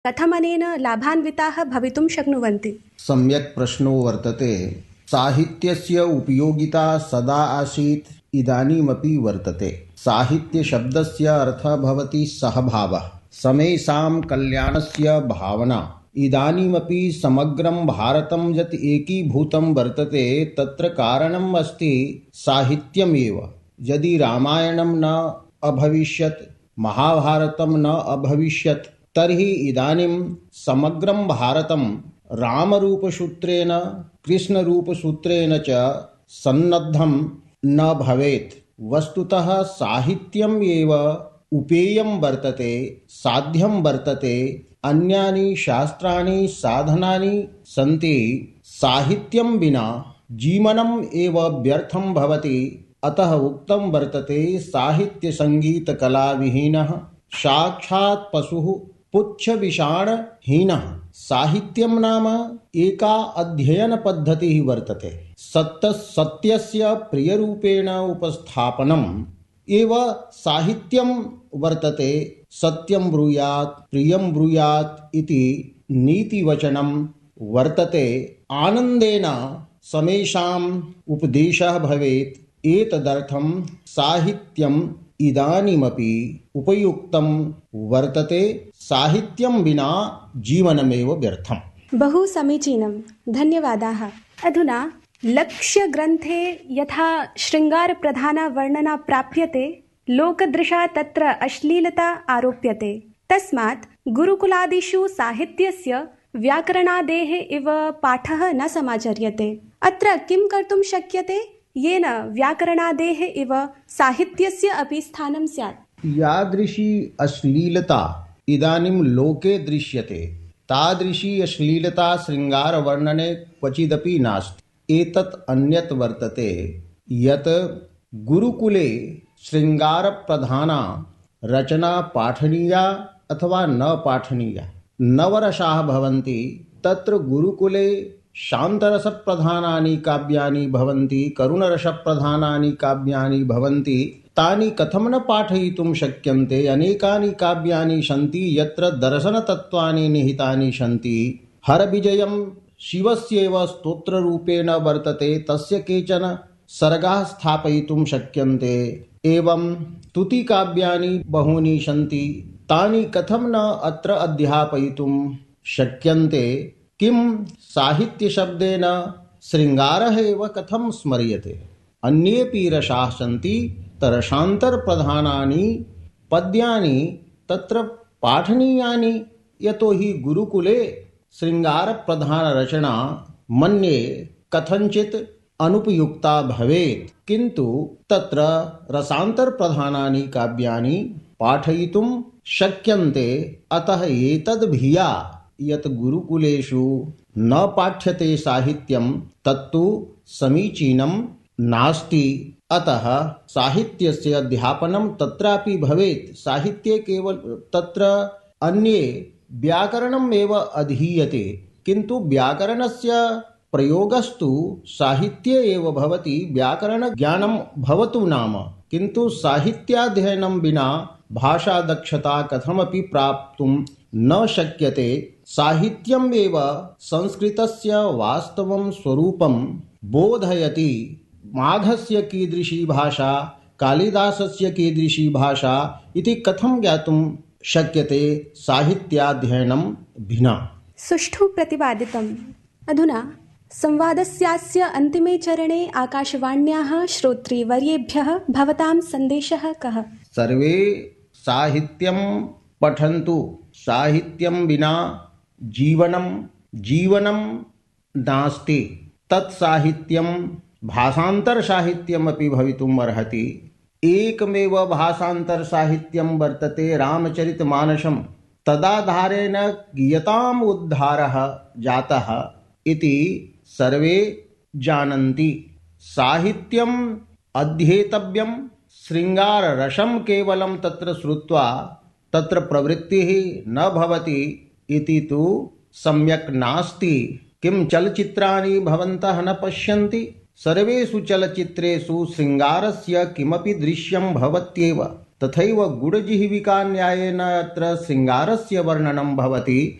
कथमनेन लाभान्विताः भवितुं शक्नुवन्ति? सम्यक् प्रश्नो वर्तते। साहित्यस्य उपयोगिता सदा आसीत्, इदानीमपि वर्तते। साहित्यशब्दस्य अर्थः भवति सहभावः, समेषां कल्याणस्य भावना। इदानीमपि समग्रं भारतं यत् एकीभूतं वर्तते, तत्र कारणम् अस्ति साहित्यमेव। यदि रामायणं न अभविष्यत्, महाभारतं न अभविष्यत्, तर्हि इदानीं समग्रं भारतं रामरूपसूत्रेण कृष्णरूपसूत्रेण च सन्नद्धं न भवेत्। वस्तुतः साहित्यम् एव उपेयं वर्तते, साध्यं वर्तते। अन्यानि शास्त्राणि साधनानि सन्ति। साहित्यं विना जीवनम् एव व्यर्थं भवति। अतः उक्तं वर्तते, साहित्यसङ्गीतकलाविहीनः साक्षात् पशुः पुच्छविषाणहीनः। साहित्यं नाम एका अध्ययनपद्धतिः वर्तते। सत्यस्य प्रियरूपेण उपस्थापनम् एव साहित्यं वर्तते। सत्यं ब्रूयात् प्रियं ब्रूयात् इति नीतिवचनं वर्तते। आनन्देन समेषाम् उपदेशः भवेत्। एतदर्थं साहित्यम् इदानीमपि उपयुक्तं वर्तते। साहित्यं विना जीवनमेव व्यर्थम्। बहु समीचीनं, धन्यवादाः। अधुना लक्ष्यग्रन्थे यथा शृङ्गारप्रधाना वर्णना प्राप्यते, लोकदृशा तत्र अश्लीलता आरोप्यते। तस्मात् गुरुकुलादिषु साहित्यस्य व्याकरणादेः इव पाठः न समाचर्यते। अत्र किं कर्तुं शक्यते येन व्याकरणादेः इव साहित्यस्य अपि स्थानं स्यात्? यादृशी अश्लीलता इदानीं लोके दृश्यते, तादृशी अश्लीलता शृङ्गारवर्णने क्वचिदपि नास्ति। एतत् अन्यत् वर्तते यत् गुरुकुले शृङ्गारप्रधाना रचना पाठनीया अथवा न पाठनीया। नवरसाः भवन्ति, तत्र गुरुकुले शान्तरसप्रधानानि काव्यानि भवन्ति, करुणरसप्रधानानि काव्यानि भवन्ति। तानि कथं न पाठयितुं शक्यन्ते? अनेकानि काव्यानि सन्ति यत्र दर्शनतत्त्वानि निहितानि सन्ति। हरविजयं शिवस्यैव स्तोत्ररूपेण वर्तते, तस्य केचन सर्गाः स्थापयितुं शक्यन्ते। एवं स्तुतिकाव्यानि बहूनि सन्ति, तानि कथं न अत्र अध्यापयितुं शक्यन्ते? किं साहित्यशब्देन शृङ्गारः एव कथं स्मर्यते? अन्येऽपि रसाः सन्ति, तरसान्तरप्रधानानि पद्यानि तत्र पाठनीयानि। यतोहि गुरुकुले शृङ्गारप्रधानरचना मन्ये कथञ्चित् अनुपयुक्ता भवेत्, किन्तु तत्र रसान्तरप्रधानानि काव्यानि पाठयितुं शक्यन्ते। अतः एतद्भिया यत् गुरुकुलेषु न पाठ्यते साहित्यं, तत्तु समीचीनं नास्ति। अतः साहित्यस्य अध्यापनं तत्रापि भवेत्। साहित्ये केवल तत्र अन्ये व्याकरणम् एव अधीयते, किन्तु व्याकरणस्य प्रयोगस्तु साहित्ये एव भवति। व्याकरणज्ञानं भवतु नाम, किन्तु साहित्याध्ययनं विना भाषादक्षता कथमपि प्राप्तुं न शक्यते। साहित्यम् एव संस्कृतस्य वास्तवं स्वरूपं बोधयति। माघस्य कीदृशी भाषा, कालिदासस्य कीदृशी भाषा इति कथं ज्ञातुं शक्यते साहित्याध्ययनं विना? सुष्ठु प्रतिपादितम्। अधुना संवादस्यास्य अन्तिमे चरणे आकाशवाण्याः श्रोतृवर्येभ्यः भवतां सन्देशः कः? सर्वे साहित्यं पठन्तु। साहित्यं विना जीवनं नास्ति। तत्साहित्यं भाषान्तरसाहित्यमपि भवितुम् अर्हति। एकमेव भाषान्तरसाहित्यं वर्तते रामचरितमानसं। तदाधारेण गीयताम् उद्धारः जातः इति सर्वे जानन्ति। साहित्यम् अध्येतव्यं। शृङ्गाररसं केवलं तत्र श्रुत्वा तत्र प्रवृत्तिः न भवति इति तु सम्यक् नास्ति। किं चलचित्राणि भवन्तः न पश्यन्ति? सर्वेषु चलचित्रेषु शृङ्गारस्य किमपि दृश्यं भवत्येव। तथैव गुडजिह्विका न्यायेन अत्र शृङ्गारस्य वर्णनं भवति।